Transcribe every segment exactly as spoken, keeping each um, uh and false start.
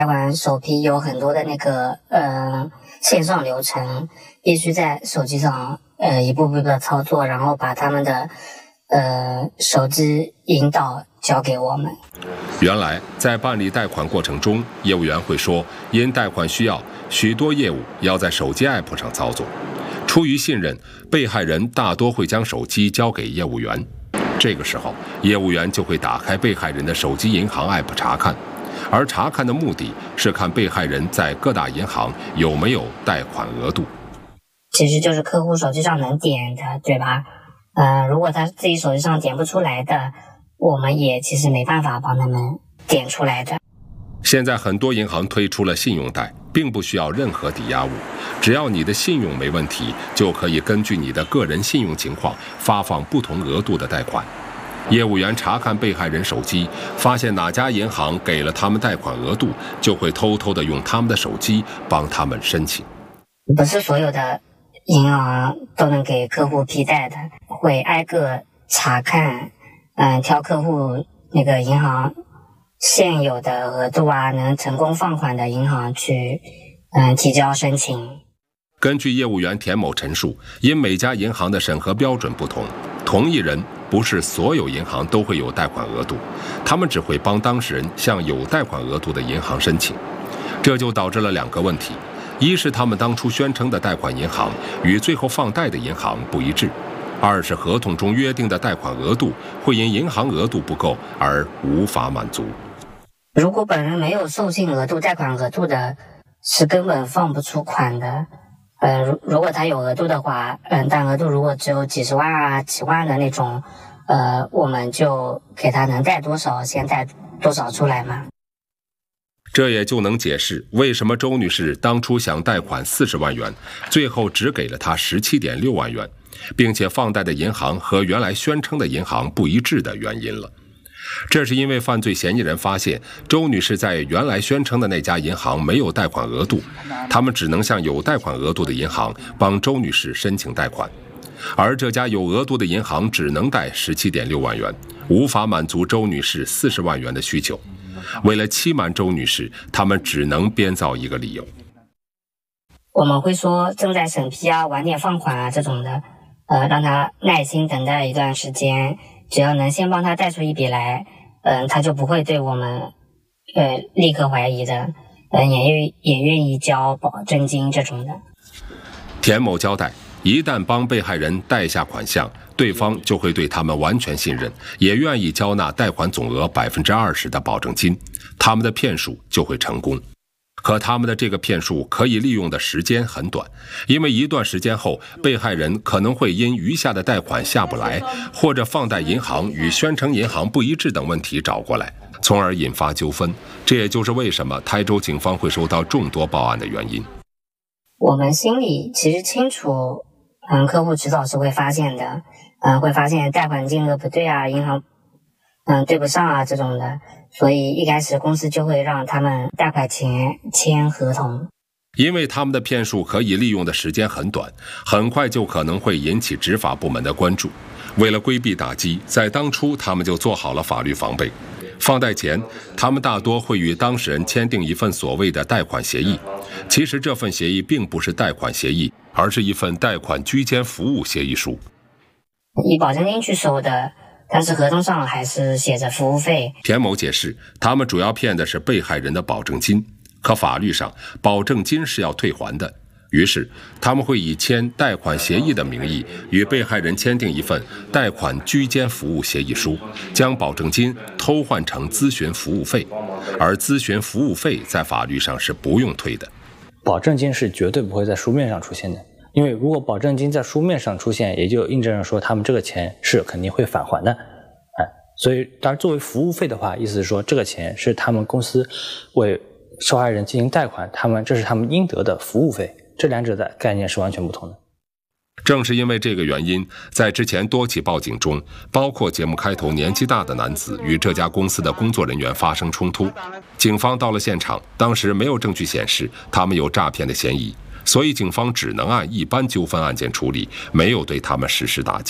贷款首批有很多的那个呃线上流程，必须在手机上呃一步步的操作，然后把他们的呃手机引导交给我们。 原来在办理贷款过程中，业务员会说，因贷款需要，许多业务要在手机 app 上操作。出于信任，被害人大多会将手机交给业务员。这个时候，业务员就会打开被害人的手机银行 app 查看，而查看的目的是看被害人在各大银行有没有贷款额度。 其实就是客户手机上能点的，对吧？呃，如果他自己手机上点不出来的，我们也其实没办法帮他们点出来的。 现在很多银行推出了信用贷，并不需要任何抵押物，只要你的信用没问题，就可以根据你的个人信用情况发放不同额度的贷款。业务员查看被害人手机，发现哪家银行给了他们贷款额度，就会偷偷的用他们的手机帮他们申请。 不是所有的银行都能给客户批贷的，会挨个查看，嗯、呃，挑客户那个银行现有的额度啊，能成功放款的银行去嗯、呃、提交申请。 根据业务员田某陈述，因每家银行的审核标准不同，同一人不是所有银行都会有贷款额度，他们只会帮当事人向有贷款额度的银行申请。这就导致了两个问题：一是他们当初宣称的贷款银行与最后放贷的银行不一致；二是合同中约定的贷款额度会因银行额度不够而无法满足。 如果本人没有授信额度、贷款额度的，是根本放不出款的。呃，如如果他有额度的话，嗯，但额度如果只有几十万啊、几万的那种，呃，我们就给他能贷多少先贷多少出来嘛。 这也就能解释为什么周女士当初想贷款四十万元，最后只给了她十七点六万元，并且放贷的银行和原来宣称的银行不一致的原因了。这是因为犯罪嫌疑人发现周女士在原来宣称的那家银行没有贷款额度，他们只能向有贷款额度的银行帮周女士申请贷款，而这家有额度的银行只能贷 十七点六万元，无法满足周女士四十万元的需求。为了欺瞒周女士，他们只能编造一个理由。 我们会说正在审批啊、晚点放款啊这种的，呃，让他耐心等待一段时间，只要能先帮他贷出一笔来，嗯、呃，他就不会对我们呃立刻怀疑的，嗯、呃，也愿也愿意交保证金这种的。 田某交代，一旦帮被害人贷下款项，对方就会对他们完全信任，也愿意交纳贷款总额百分之二十的保证金，他们的骗术就会成功。可他们的这个骗术可以利用的时间很短，因为一段时间后，被害人可能会因余下的贷款下不来，或者放贷银行与宣称银行不一致等问题找过来，从而引发纠纷。这也就是为什么台州警方会收到众多报案的原因。 我们心里其实清楚，嗯，客户迟早是会发现的，嗯，会发现贷款金额不对啊，银行嗯对不上啊这种的，所以一开始公司就会让他们贷款前签合同。 因为他们的骗术可以利用的时间很短，很快就可能会引起执法部门的关注。为了规避打击，在当初他们就做好了法律防备。放贷前，他们大多会与当事人签订一份所谓的贷款协议，其实这份协议并不是贷款协议，而是一份贷款居间服务协议书， 以保证金去收的，但是合同上还是写着服务费。 田某解释，他们主要骗的是被害人的保证金，可法律上保证金是要退还的，于是他们会以签贷款协议的名义与被害人签订一份贷款居间服务协议书，将保证金偷换成咨询服务费，而咨询服务费在法律上是不用退的。 保证金是绝对不会在书面上出现的，因为如果保证金在书面上出现，也就印证了说他们这个钱是肯定会返还的。哎，所以当然作为服务费的话，意思是说这个钱是他们公司为受害人进行贷款，他们这是他们应得的服务费，这两者的概念是完全不同的。 正是因为这个原因，在之前多起报警中，包括节目开头年纪大的男子与这家公司的工作人员发生冲突，警方到了现场，当时没有证据显示他们有诈骗的嫌疑，所以警方只能按一般纠纷案件处理，没有对他们实施打击。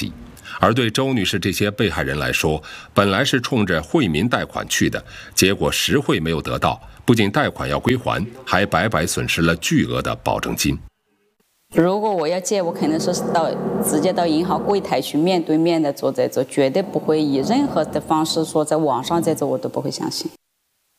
而对周女士这些被害人来说，本来是冲着惠民贷款去的，结果实惠没有得到，不仅贷款要归还，还白白损失了巨额的保证金。 如果我要借，我肯定是到直接到银行柜台去面对面的做这做，绝对不会以任何的方式说在网上这做，我都不会相信。